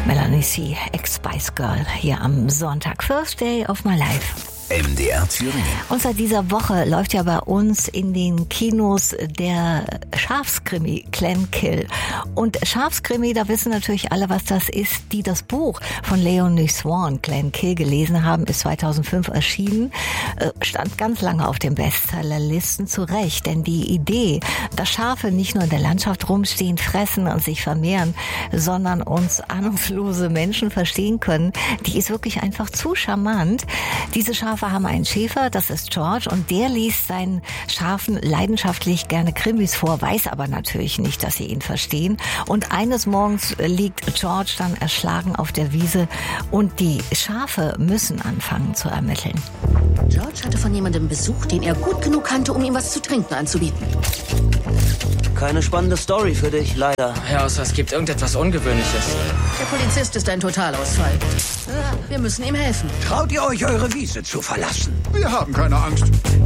Melanie C., Ex-Spice Girl, hier am Sonntag. First Day of My Life. MDR Thüringen. Und seit dieser Woche läuft ja bei uns in den Kinos der Schafskrimi Clan Kill. Und Schafskrimi, da wissen natürlich alle, was das ist, die das Buch von Leonie Swan, Clan Kill, gelesen haben, ist 2005 erschienen, stand ganz lange auf den Bestsellerlisten, zu Recht. Denn die Idee, dass Schafe nicht nur in der Landschaft rumstehen, fressen und sich vermehren, sondern uns ahnungslose Menschen verstehen können, die ist wirklich einfach zu charmant. Diese Schafe haben einen Schäfer, das ist George, und der liest seinen Schafen leidenschaftlich gerne Krimis vor, weiß aber natürlich nicht, dass sie ihn verstehen. Und eines Morgens liegt George dann erschlagen auf der Wiese und die Schafe müssen anfangen zu ermitteln. George hatte von jemandem Besuch, den er gut genug kannte, um ihm was zu trinken anzubieten. Keine spannende Story für dich, leider. Ja, außer es gibt irgendetwas Ungewöhnliches. Der Polizist ist ein Totalausfall. Wir müssen ihm helfen. Traut ihr euch, eure Wiese zu verlassen? Wir haben keine Angst.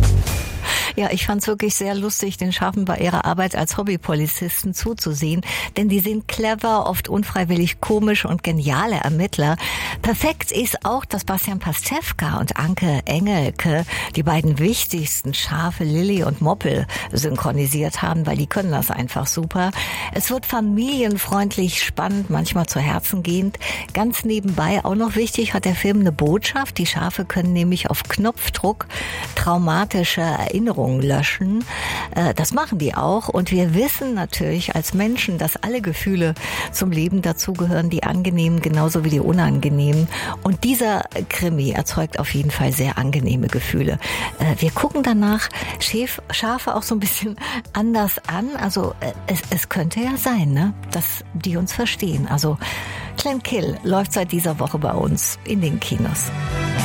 Ja, ich fand's wirklich sehr lustig, den Schafen bei ihrer Arbeit als Hobbypolizisten zuzusehen, denn die sind clever, oft unfreiwillig komisch und geniale Ermittler. Perfekt ist auch, dass Bastian Pastewka und Anke Engelke die beiden wichtigsten Schafe, Lilly und Moppel, synchronisiert haben, weil die können das einfach super. Es wird familienfreundlich, spannend, manchmal zu Herzen gehend. Ganz nebenbei auch noch wichtig, hat der Film eine Botschaft. Die Schafe können nämlich auf Knopfdruck traumatische Erinnerungen löschen. Das machen die auch. Und wir wissen natürlich als Menschen, dass alle Gefühle zum Leben dazugehören, die angenehmen genauso wie die unangenehmen. Und dieser Krimi erzeugt auf jeden Fall sehr angenehme Gefühle. Wir gucken danach Schafe auch so ein bisschen anders an. Also es könnte ja sein, ne, dass die uns verstehen. Also Clan Kill läuft seit dieser Woche bei uns in den Kinos.